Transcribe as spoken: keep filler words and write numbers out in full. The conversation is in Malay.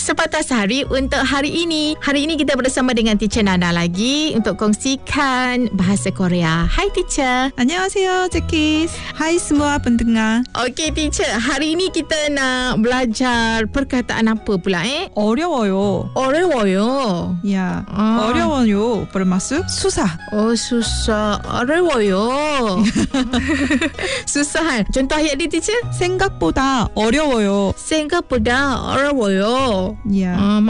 Sepatah Sehari untuk hari ini. Hari ini kita bersama dengan Teacher Nana lagi untuk kongsikan bahasa Korea. Hai Teacher. 안녕하세요, 제키스. Hai semua pendengar. Okey Teacher, hari ini kita nak belajar perkataan apa pula eh? 어려워요. 어려워요. 야, 아. 어려워요. bermaksud susah. Oh susah. 어려워요. susah. Contoh ayat dia Teacher? 생각보다 어려워요. 생각보다 어려워요. 야. 아,